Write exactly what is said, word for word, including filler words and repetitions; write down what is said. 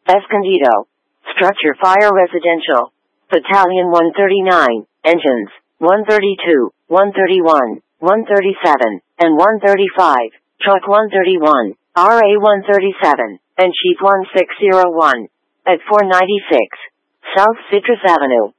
Escondido. Structure Fire Residential. Battalion one thirty-nine, Engines, one thirty-two, one thirty-one, one thirty-seven, and one thirty-five, Truck one thirty-one, R A one thirty-seven, and Chief one six zero one. At four ninety-six South Citrus Avenue.